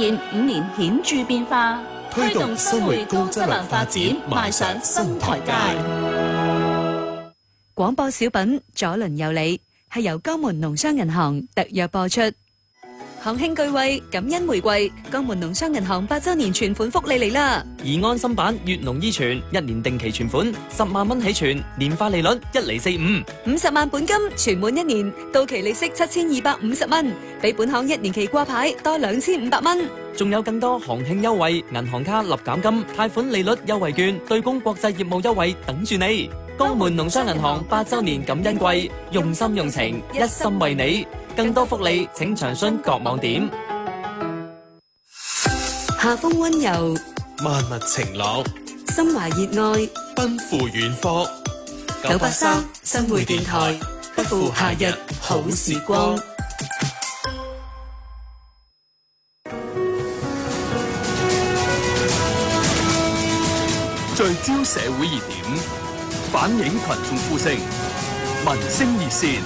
現5年顯著變化，推動生活高質量發展邁上新台階。 廣播小品左鄰右里係由江門農商銀行特約播出。行慶巨惠，感恩玫瑰，江門農商銀行8周年存款福利嚟啦！ 怡安心版粵農依存1年定期存款10萬蚊起存，年化利率1.45%，50 萬本金存滿1年，到期利息7250蚊，比本行1年期掛牌多2500蚊。 仲有更多行慶優惠，銀行卡立減金、貸款利率優惠券、對公國際業務優惠等住你。江門農商銀行8周年感恩季，用心用情，一心為你。更多福利請詳詢各網點。 夏風溫柔， 萬物晴朗， 心懷熱愛， 奔赴遠方。 983新會電台，不負夏日好時光。 聚焦社會熱點，反映群眾呼聲，民聲熱線。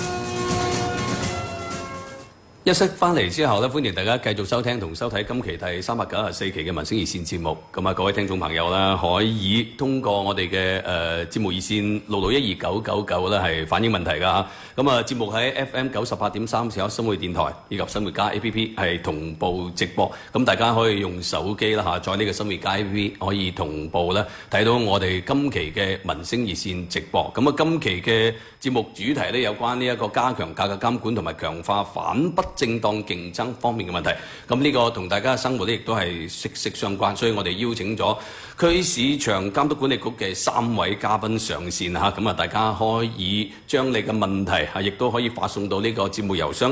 一息翻嚟之後咧，歡迎大家繼續收聽同收睇今期第394期嘅民聲熱線節目。咁啊，各位聽眾朋友啦，可以通過我哋嘅節目熱線6612999咧係反映問題㗎嚇。咁啊，節目喺 FM 98.3兆赫新會電台以及新會加 APP 係同步直播。咁大家可以用手機啦下載呢個新會加 APP，可以同步咧睇到我哋今期嘅民聲熱線直播。咁啊，今期嘅節目主題咧有關呢一個加強價格監管同埋強化反不正當競爭方面嘅問題，咁呢個同大家嘅生活咧亦都係息息相關，所以我哋邀請咗區市場監督管理局嘅3位嘉賓上線嚇，咁啊大家可以將你嘅問題嚇，亦都可以發送到呢個節目郵箱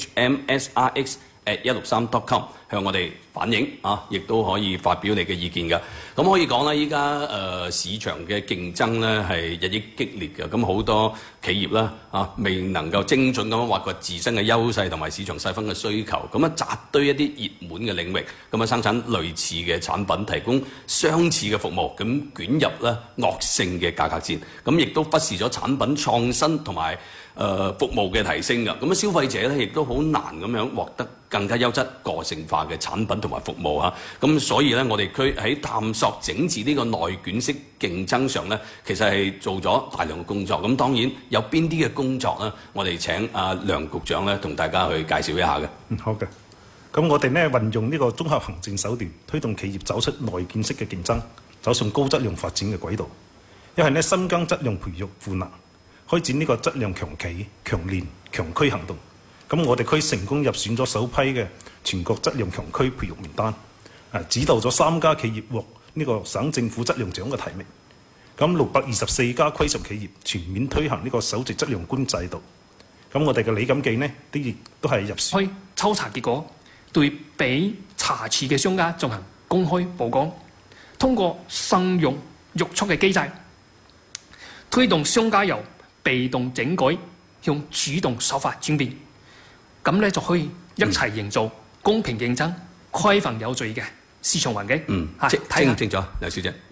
xhmsrx@163.com 向我哋反映啊，亦都可以發表你嘅意見㗎。咁可以講啦，依家市場嘅競爭咧係日益激烈嘅，咁好多企業啦未能夠精準咁挖掘自身嘅優勢同埋市場細分嘅需求，咁啊扎堆一啲熱門嘅領域，咁啊生產類似嘅產品，提供相似嘅服務，咁捲入咧惡性嘅價格戰，咁亦都忽視咗產品創新同埋服務嘅提升㗎，咁啊消費者咧亦都好難咁樣獲得更加優質個性化嘅產品同埋服務嚇，咁所以咧我哋區喺探索整治呢個內卷式競爭上咧，其實係做咗大量嘅工作。咁當然有邊啲嘅工作咧，我哋請阿梁局長咧同大家去介紹一下嘅。 好嘅。咁我哋咧運用呢個綜合行政手段，推動企業走出內卷式嘅競爭，走上高質量發展嘅軌道。一係咧深耕質量培育賦能，開展呢個質量強企、強鏈、強區行動。咁我哋區成功入選咗首批嘅全國質量強區培育名單，指導咗3家企業獲呢個省政府質量獎嘅提名。咁624家規模企業全面推行呢個首席質量官制度。咁我哋嘅李錦記呢，亦都係入選。 抽查結果對被查處嘅商家進行公開曝光，通過慎用預促嘅機制，推動商家由被動整改向主動守法轉變。咁咧就可以一齊營造公平競爭、規範有序嘅市場環境。 清唔清楚，梁小姐？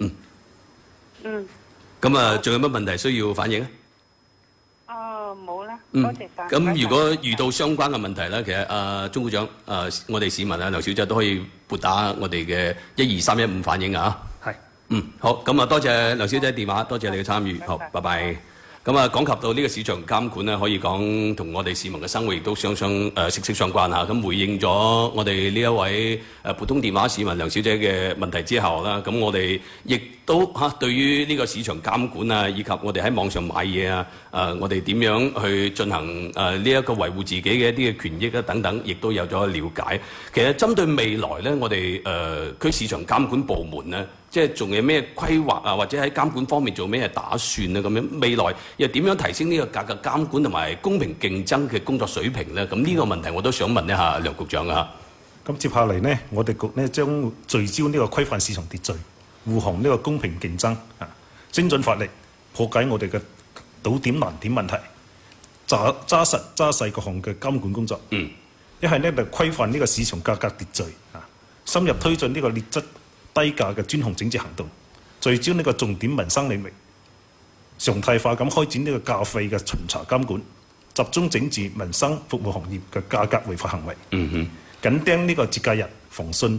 咁啊，仲有乜問題需要反映啊？ 冇啦，多謝晒。 咁如果遇到相關嘅問題咧，其實鍾局長，我哋市民啊，梁小姐都可以撥打我哋嘅12315反映啊。 係。 好，咁啊，多謝梁小姐電話，多謝你嘅參與。好，拜拜。咁啊，講及到呢個市場監管咧，可以講同我哋市民嘅生活亦都息息相關嚇。咁回應咗我哋呢一位普通電話市民梁小姐嘅問題之後啦，咁我哋亦都對於呢個市場監管啊，以及我哋喺網上買嘢啊，我哋點樣去進行呢一個維護自己嘅一啲嘅權益啊等等，亦都有咗了解。其實針對未來咧，我哋區市場監管部門咧，即係仲有咩規劃啊，或者喺監管方面做咩打算啊？咁樣未來又點樣提升呢個價格監管同埋公平競爭嘅工作水平咧？咁呢個問題我都想問一下梁局長啊。 咁接下嚟呢，我哋局呢將聚焦呢個規範市場秩序、護航呢個公平競爭啊，精準法力，破解我哋嘅堵點難點問題，揸實揸細各項嘅監管工作。一係呢就規範呢個市場價格秩序啊，深入推進呢個劣質低價嘅專項整治行動，聚焦呢個重點民生領域，常態化咁開展呢個價費嘅巡查監管，集中整治民生服務行業嘅價格違法行為，緊盯呢個節假日、防汛